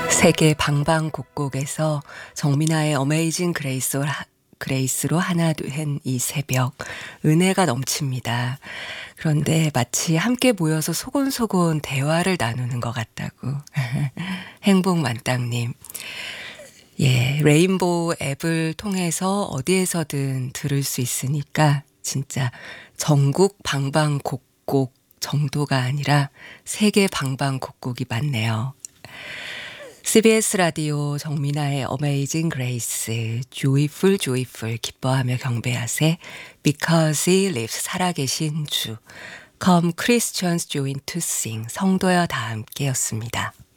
세계 방방곡곡에서 정민아의 어메이징 그레이스로 하나 된 이 새벽, 은혜가 넘칩니다. 그런데 마치 함께 모여서 소곤소곤 대화를 나누는 것 같다고. 행복만땅님. 예, 레인보우 앱을 통해서 어디에서든 들을 수 있으니까 진짜 전국 방방곡곡 정도가 아니라 세계 방방곡곡이 많네요. CBS 라디오 정민아의 어메이징 그레이스, 조이풀 조이풀 기뻐하며 경배하세, Because He Lives 살아계신 주, Come Christians Join to Sing 성도여 다 함께였습니다.